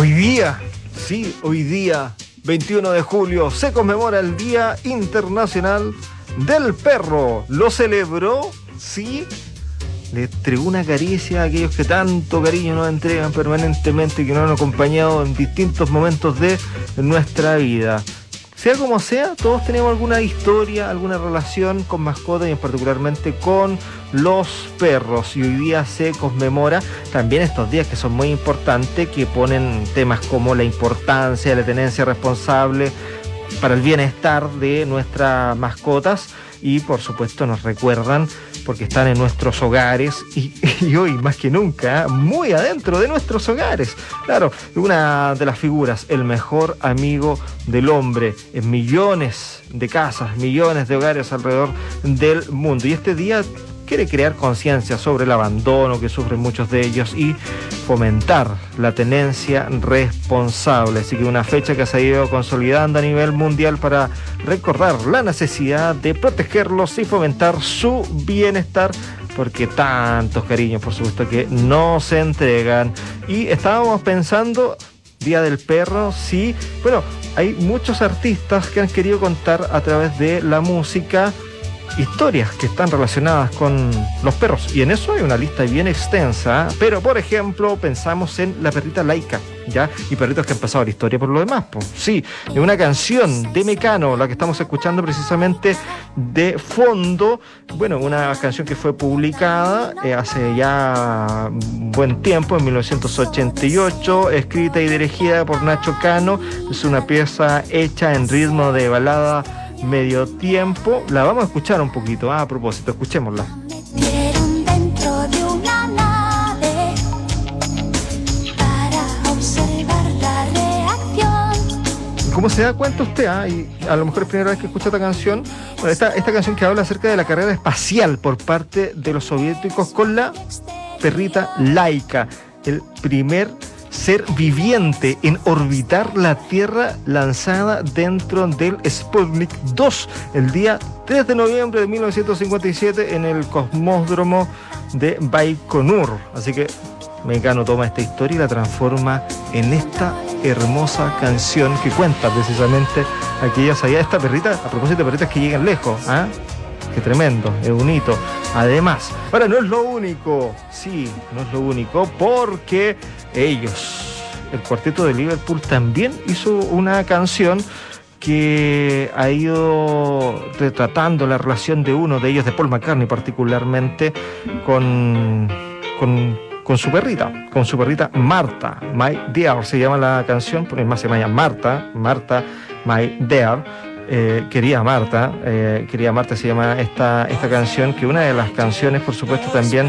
Hoy día, sí, hoy día, 21 de julio, se conmemora el Día Internacional del Perro. ¿Lo celebró? Sí. Le entregó una caricia a aquellos que tanto cariño nos entregan permanentemente y que nos han acompañado en distintos momentos de nuestra vida. Sea como sea, todos tenemos alguna historia, alguna relación con mascotas y particularmente con los perros. Y hoy día se conmemora también estos días que son muy importantes, que ponen temas como la importancia de la tenencia responsable para el bienestar de nuestras mascotas y por supuesto nos recuerdan porque están en nuestros hogares y hoy más que nunca muy adentro de nuestros hogares. Claro, una de las figuras, el mejor amigo del hombre en millones de casas, millones de hogares alrededor del mundo. Y este día quiere crear conciencia sobre el abandono que sufren muchos de ellos y fomentar la tenencia responsable. Así que una fecha que se ha ido consolidando a nivel mundial para recordar la necesidad de protegerlos y fomentar su bienestar, porque tantos cariños, por supuesto, que no se entregan. Y estábamos pensando, Día del Perro, sí, bueno, hay muchos artistas que han querido contar a través de la música historias que están relacionadas con los perros, y en eso hay una lista bien extensa, pero por ejemplo pensamos en la perrita Laika, ¿ya? Y perritos que han pasado a la historia por lo demás, pues. Sí, en una canción de Mecano, la que estamos escuchando precisamente de fondo, bueno, una canción que fue publicada hace ya un buen tiempo, en 1988, escrita y dirigida por Nacho Cano. Es una pieza hecha en ritmo de balada medio tiempo. La vamos a escuchar un poquito, a propósito, escuchémosla. Metieron dentro de una nave para observar la reacción. ¿Cómo se da cuenta usted? Y a lo mejor es la primera vez que escucha esta canción. Bueno, esta canción que habla acerca de la carrera espacial por parte de los soviéticos con la perrita Laika, el primer ser viviente en orbitar la Tierra, lanzada dentro del Sputnik 2 el día 3 de noviembre de 1957 en el cosmódromo de Baikonur. Así que Mecano toma esta historia y la transforma en esta hermosa canción que cuenta precisamente aquella salida de esta perrita, a propósito de perritas que llegan lejos, ¿ah? Qué tremendo, es un hito. Además, ahora no es lo único, sí, no es lo único, porque ellos, el cuarteto de Liverpool, también hizo una canción que ha ido retratando la relación de uno de ellos, de Paul McCartney particularmente, con su perrita Marta, My Dear, se llama la canción, porque más se llama Marta, My Dear. Querida Marta se llama esta canción, que una de las canciones, por supuesto, también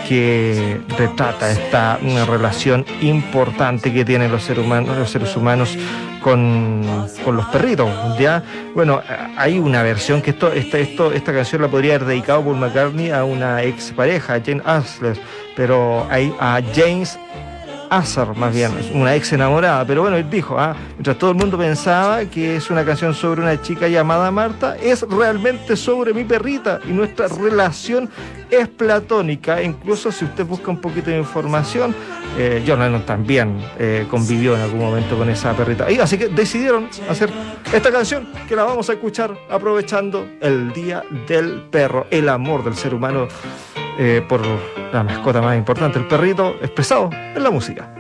que retrata una relación importante que tienen los seres humanos con los perritos, ¿ya? Bueno, hay una versión que esta canción la podría haber dedicado Paul McCartney a una ex pareja, Jane Asher, pero a James Asher, más bien, una ex enamorada. Pero bueno, él dijo, mientras todo el mundo pensaba que es una canción sobre una chica llamada Marta, es realmente sobre mi perrita, y nuestra relación es platónica. Incluso si usted busca un poquito de información, John Lennon también convivió en algún momento con esa perrita. Y así que decidieron hacer esta canción, que la vamos a escuchar aprovechando el Día del Perro, el amor del ser humano por la mascota más importante, el perrito, expresado en la música.